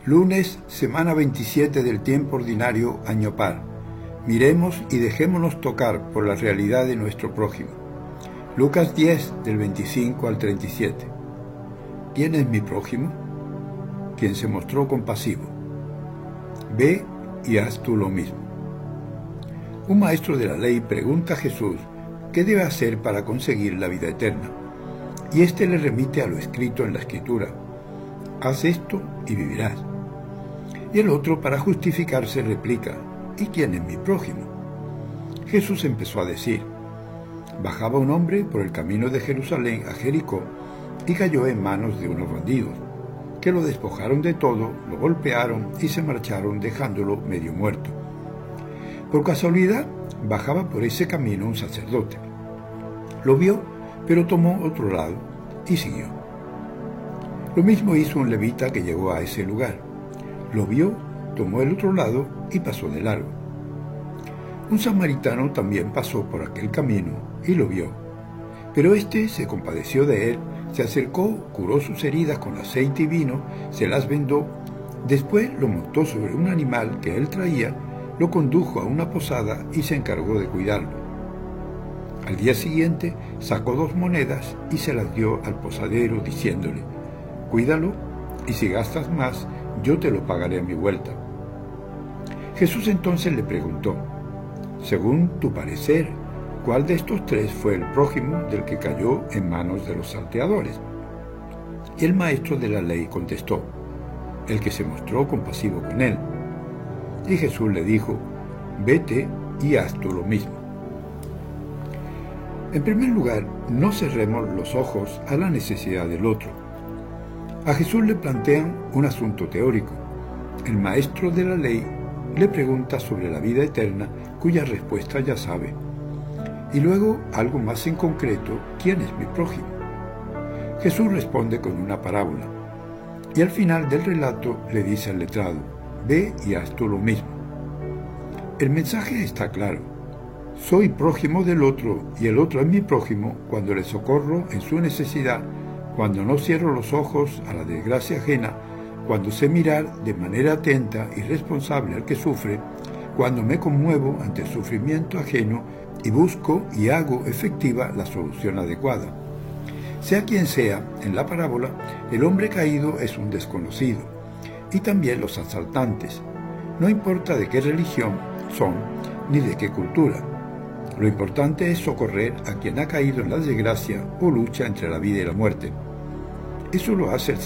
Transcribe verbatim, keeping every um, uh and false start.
Lunes, semana veintisiete del tiempo ordinario, año par. Miremos y dejémonos tocar por la realidad de nuestro prójimo. Lucas diez, del veinticinco al treinta y siete. ¿Quién es mi prójimo? Quien se mostró compasivo. Ve y haz tú lo mismo. Un maestro de la ley pregunta a Jesús qué debe hacer para conseguir la vida eterna, y éste le remite a lo escrito en la Escritura: haz esto y vivirás. Y el otro, para justificarse, replica: ¿y quién es mi prójimo? Jesús empezó a decir: bajaba un hombre por el camino de Jerusalén a Jericó y cayó en manos de unos bandidos, que lo despojaron de todo, lo golpearon y se marcharon dejándolo medio muerto. Por casualidad, bajaba por ese camino un sacerdote. Lo vio, pero tomó otro lado y siguió. Lo mismo hizo un levita que llegó a ese lugar. Lo vio, tomó el otro lado y pasó de largo. Un samaritano también pasó por aquel camino y lo vio, pero éste se compadeció de él, se acercó, curó sus heridas con aceite y vino, se las vendó, después lo montó sobre un animal que él traía, lo condujo a una posada y se encargó de cuidarlo. Al día siguiente sacó dos monedas y se las dio al posadero, diciéndole: cuídalo, y si gastas más, yo te lo pagaré a mi vuelta. Jesús entonces le preguntó: según tu parecer, ¿cuál de estos tres fue el prójimo del que cayó en manos de los salteadores? Y el maestro de la ley contestó: el que se mostró compasivo con él. Y Jesús le dijo: vete y haz tú lo mismo. En primer lugar, no cerremos los ojos a la necesidad del otro. A Jesús le plantean un asunto teórico. El maestro de la ley le pregunta sobre la vida eterna, cuya respuesta ya sabe. Y luego, algo más en concreto: ¿quién es mi prójimo? Jesús responde con una parábola. Y al final del relato le dice al letrado: ve y haz tú lo mismo. El mensaje está claro. Soy prójimo del otro y el otro es mi prójimo cuando le socorro en su necesidad, cuando no cierro los ojos a la desgracia ajena, cuando sé mirar de manera atenta y responsable al que sufre, cuando me conmuevo ante el sufrimiento ajeno y busco y hago efectiva la solución adecuada. Sea quien sea, en la parábola, el hombre caído es un desconocido, y también los asaltantes. No importa de qué religión son ni de qué cultura. Lo importante es socorrer a quien ha caído en la desgracia o lucha entre la vida y la muerte. Eso lo hace el